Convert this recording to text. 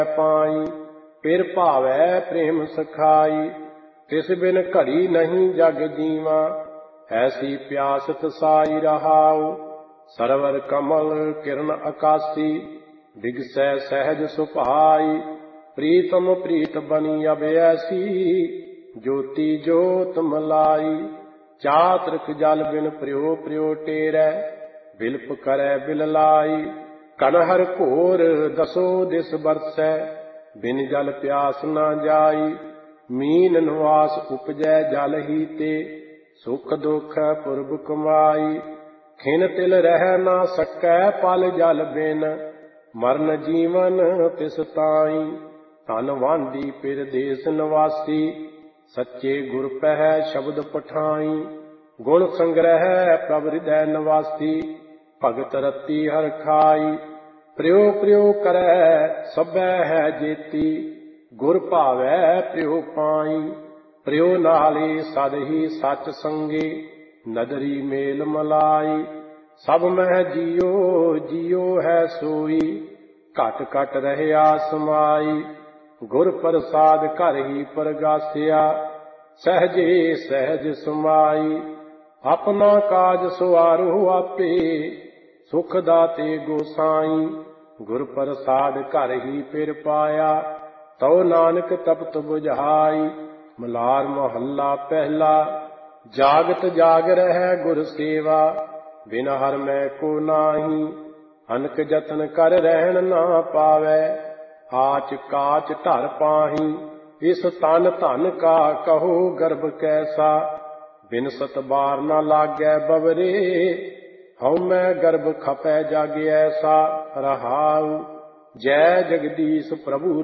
पाई। फिर भावै प्रेम सखाई, तिस बिन घड़ी नहीं जग जीवा। ऐसी प्यास तसाई रहाऊ, सरवर कमल किरण आकाशी। दिगसै सहज सुभाई, प्रीतम प्रीत बनी अब ऐसी। ज्योति जोत मलाई, चातृक जल बिन प्रियो प्रियो टेरै। बिलप करै बिललाई, कनहर घोर दसो दिस बरसै। बिन जल प्यास न जाई, मीन निवास उपजै जल ही ते। सुख दुख पुरब कमाई, खिन तिल रह न सकै पल जल बिन। मरण जीवन तिस ताई, धन वांदी पिर देश निवासी। सच्चे गुर पह शब्द पठाई, गुण संग्रह प्रभ हृदय निवासी। भगत रति हर खाई, प्रियो प्रियो करै सबै है जेती। गुर भावै प्रियो पाई, प्रियो नाले सद ही सच संगे। नदरी मेल मलाई, सब मह जियो जियो है सोई। घट घट रहया समाई, गुर प्रसाद घर ही परगासिया। सहजे सहज समाई, अपना काज सवारो आपे। सुख दाते गोसाई, गुर प्रसाद घर ही फिर पाया। तौ नानक तपत बुझाई, मलार महला पहला। जागत जाग रह गुर सेवा, बिन हर मैं को नाही। अनक जतन कर रहन ना पावै, आच काच ढर पाही। इस तन धन का कहो गर्भ कैसा। बिन सत बार न लागै बवरे, हਉ मैं गर्भ खपै जग ऐसा। रहाउ, जय जगदीश प्रभु